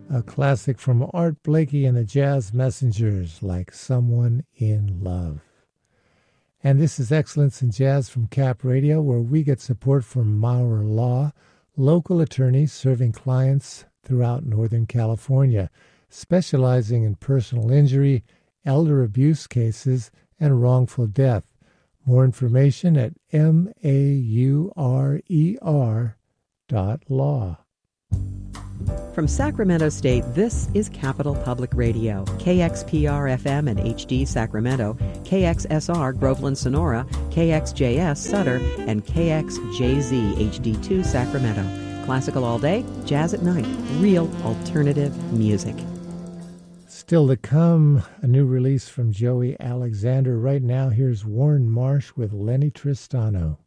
A classic from Art Blakey and the Jazz Messengers, like Someone in Love. And this is Excellence in Jazz from Cap Radio, where we get support from Maurer Law, local attorneys serving clients throughout Northern California, specializing in personal injury, elder abuse cases, and wrongful death. More information at maurer.law. From Sacramento State, this is Capital Public Radio, KXPR-FM and HD Sacramento, KXSR Groveland Sonora, KXJS Sutter, and KXJZ HD2 Sacramento. Classical all day, jazz at night, real alternative music. Still to come, a new release from Joey Alexander. Right now, here's Warren Marsh with Lenny Tristano.